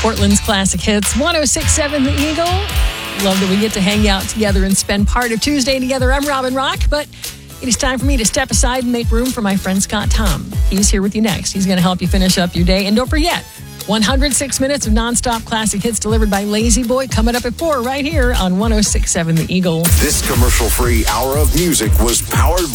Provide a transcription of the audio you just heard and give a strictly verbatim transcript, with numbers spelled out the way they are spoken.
Portland's classic hits, one oh six point seven The Eagle. Love that we get to hang out together and spend part of Tuesday together. I'm Robin Rock, but it is time for me to step aside and make room for my friend Scott Tom. He's here with you next. He's going to help you finish up your day. And don't forget, one hundred six minutes of nonstop classic hits delivered by Lazy Boy coming up at four right here on one oh six point seven The Eagle. This commercial-free hour of music was powered